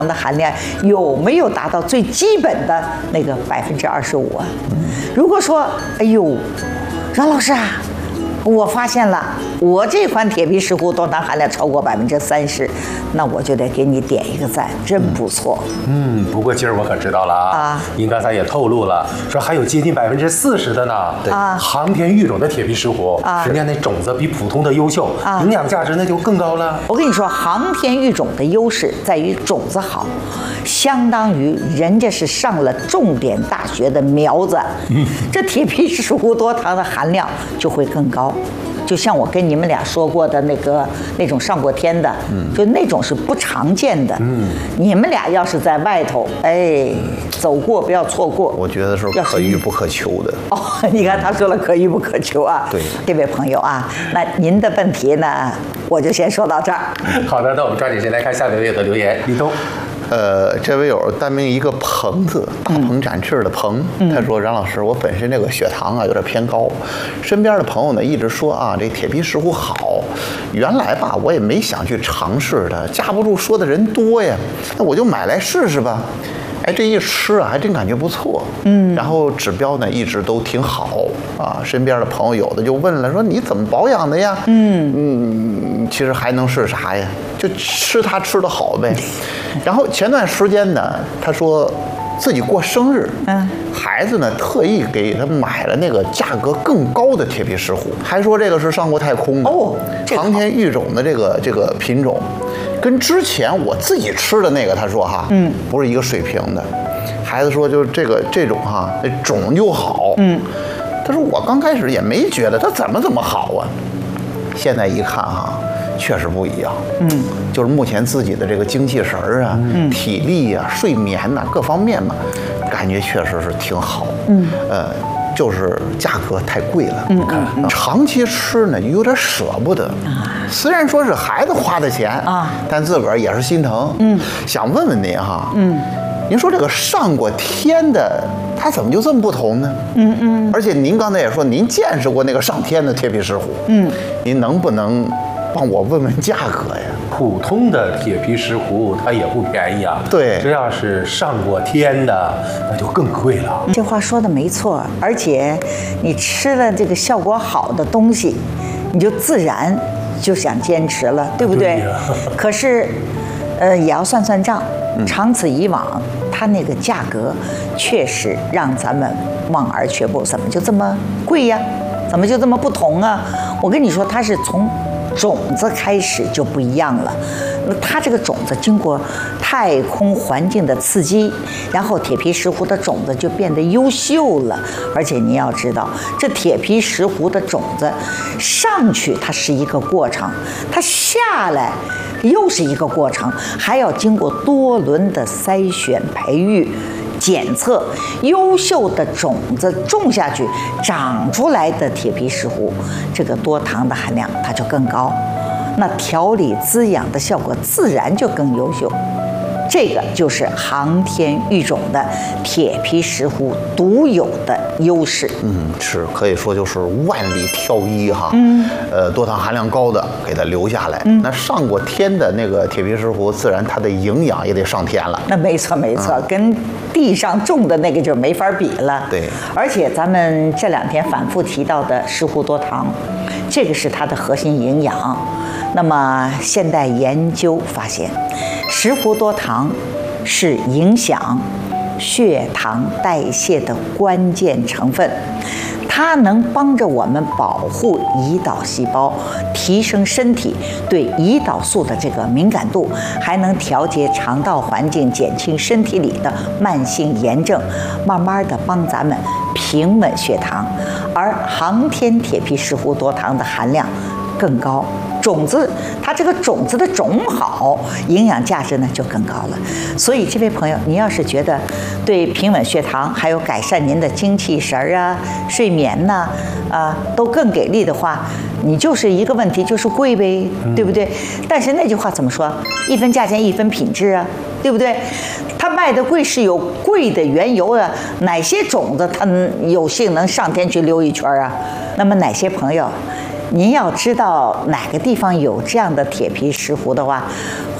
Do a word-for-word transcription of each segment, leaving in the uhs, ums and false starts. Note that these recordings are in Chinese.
的含量有没有达到最基本的那个百分之二十五啊？如果说，哎呦，饶老师啊，我发现了，我这款铁皮石斛多糖含量超过百分之三十，那我就得给你点一个赞，真不错。 嗯，不过今儿我可知道了啊， 啊您刚才也透露了，说还有接近百分之四十的呢。 对啊航天育种的铁皮石斛， 啊人家那种子比普通的优秀， 啊营养价值那就更高了。 我跟你说，航天育种的优势在于种子好，相当于人家是上了重点大学的苗子，这铁皮石斛多糖的含量就会更高。就像我跟你们俩说过的那个那种上过天的，嗯，就那种是不常见的，嗯，你们俩要是在外头，哎，走过不要错过。 我觉得是可遇不可求的。 哦，你看他说了可遇不可求啊。 对， 这位朋友啊，那您的问题呢，我就先说到这儿。 好的，那我们抓紧时间来看下面有的留言。立冬。 呃，这位友单名一个鹏字，大鹏展翅的鹏， 嗯、 他说：“冉老师，我本身这个血糖啊有点偏高，身边的朋友呢一直说啊这铁皮石斛好，原来吧我也没想去尝试的，架不住说的人多呀，那我就买来试试吧。哎，这一吃啊还真感觉不错，嗯，然后指标呢一直都挺好啊。身边的朋友有的就问了，说你怎么保养的呀？嗯嗯，其实还能是啥呀？就吃它吃的好呗。然后前段时间呢，他说自己过生日，嗯，孩子呢特意给他买了那个价格更高的铁皮石斛，还说这个是上过太空的哦， 航天育种的这个这个品种。跟之前我自己吃的那个，他说哈，嗯，不是一个水平的。孩子说，就是这个这种哈，那种就好，嗯。他说我刚开始也没觉得它怎么怎么好啊，现在一看哈，确实不一样，嗯，就是目前自己的这个精气神儿啊、嗯、体力啊、睡眠呐、啊、各方面嘛，感觉确实是挺好，嗯，呃。就是价格太贵了，嗯嗯，长期吃呢有点舍不得啊。虽然说是孩子花的钱啊，但自个儿也是心疼。嗯，想问问您哈，嗯，您说这个上过天的，它怎么就这么不同呢？嗯嗯。而且您刚才也说您见识过那个上天的铁皮石斛，嗯，您能不能帮我问问价格呀？ 普通的铁皮石斛它也不便宜啊， 对， 这要是上过天的，那就更贵了。 这话说的没错，而且你吃了这个效果好的东西，你就自然就想坚持了，对不对？对可是，呃，也要算算账，长此以往，它那个价格确实让咱们望而却步。怎么就这么贵呀？怎么就这么不同啊？我跟你说，它是从种子开始就不一样了，那它这个种子经过太空环境的刺激，然后铁皮石斛的种子就变得优秀了。而且你要知道，这铁皮石斛的种子上去它是一个过程，它下来又是一个过程，还要经过多轮的筛选培育检测，优秀的种子种下去，长出来的铁皮石斛，这个多糖的含量它就更高，那调理滋养的效果自然就更优秀。这个就是航天育种的铁皮石斛独有的优势。 嗯，是可以说就是万里挑一哈。嗯，呃，多糖含量高的给它留下来。嗯，那上过天的那个铁皮石斛，自然它的营养也得上天了。 那没错没错，嗯、跟地上种的那个就没法比了。 对， 而且咱们这两天反复提到的石斛多糖，这个是它的核心营养。那么现代研究发现，石斛多糖是影响血糖代谢的关键成分，它能帮着我们保护胰岛细胞，提升身体对胰岛素的这个敏感度，还能调节肠道环境，减轻身体里的慢性炎症，慢慢的帮咱们平稳血糖。而航天铁皮石斛多糖的含量更高，种子它这个种子的种好，营养价值呢就更高了。所以这位朋友，您要是觉得对平稳血糖还有改善您的精气神啊、睡眠呐、啊，啊都更给力的话，你就是一个问题，就是贵呗，对不对？但是那句话怎么说？一分价钱一分品质啊，对不对？它卖的贵是有贵的缘由啊，哪些种子它有幸能上天去溜一圈啊？那么哪些朋友？您要知道哪个地方有这样的铁皮石斛的话，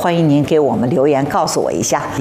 欢迎您给我们留言告诉我一下。